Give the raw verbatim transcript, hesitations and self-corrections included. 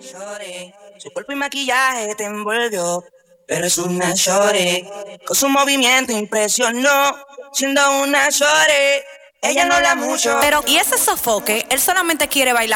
shorty. Su cuerpo y maquillaje te envolvió, pero es una shorty. Con su movimiento impresionó, siendo una shorty. Ella no habla mucho, pero y ese sofoque, él solamente quiere bailar